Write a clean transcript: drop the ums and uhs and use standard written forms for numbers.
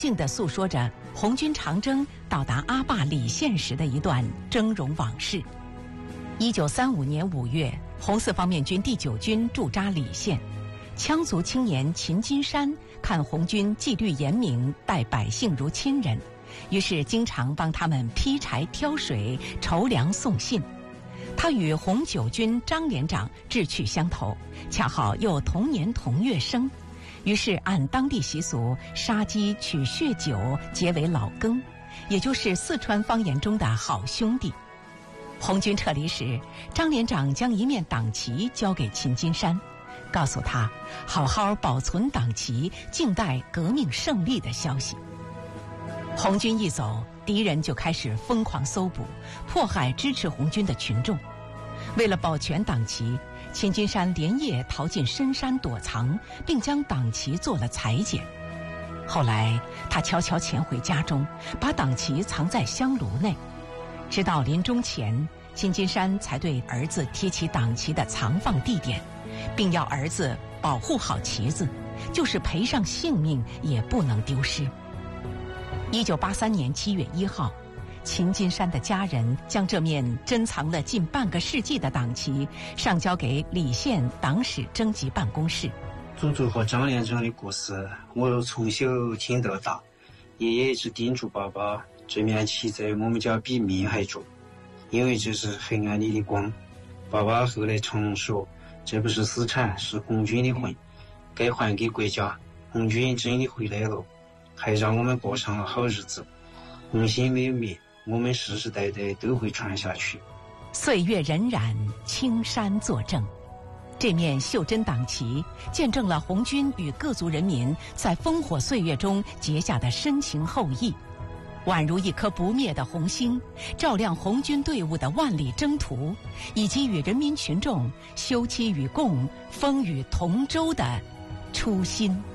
静地诉说着红军长征到达阿坝礼县时的一段峥嵘往事。1935年5月，红四方面军第9军驻扎礼县，羌族青年秦金山看红军纪律严明，待百姓如亲人，于是经常帮他们劈柴挑水、筹粮送信。他与红9军张连长志趣相投，恰好又同年同月生，于是按当地习俗杀鸡取血酒结为老羹，也就是四川方言中的好兄弟。红军撤离时，张连长将一面党旗交给秦金山，告诉他好好保存党旗，静待革命胜利的消息。红军一走，敌人就开始疯狂搜捕，迫害支持红军的群众。为了保全党旗，秦金山连夜逃进深山躲藏，并将党旗做了裁剪。后来他悄悄潜回家中，把党旗藏在香炉内。直到临终前，秦金山才对儿子贴起党旗的藏放地点，并要儿子保护好旗子，就是赔上性命也不能丢失。1983年7月1号，秦金山的家人将这面珍藏了近半个世纪的党旗上交给礼县党史征集办公室。 祖祖和张连长的故事，我从小听到大，爷爷一直叮嘱爸爸，这面旗在我们家比命还重，因为这是黑暗里的光。爸爸后来常说，这不是私产，是红军的魂，该还给国家。红军真的回来了，还让我们过上了好日子。红心没有灭，我们世世代代都会传下去。 岁月荏苒，青山作证。这面袖珍党旗见证了红军与各族人民在烽火岁月中结下的深情厚谊，宛如一颗不灭的红星，照亮红军队伍的万里征途，以及与人民群众休戚与共、风雨同舟的初心。